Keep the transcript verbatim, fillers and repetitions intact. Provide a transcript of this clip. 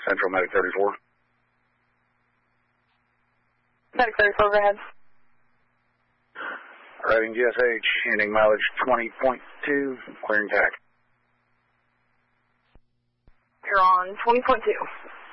Central Medic thirty-four. Medic thirty-four, go ahead. Arriving G S H, ending mileage twenty point two, clearing tack. You're on twenty point two.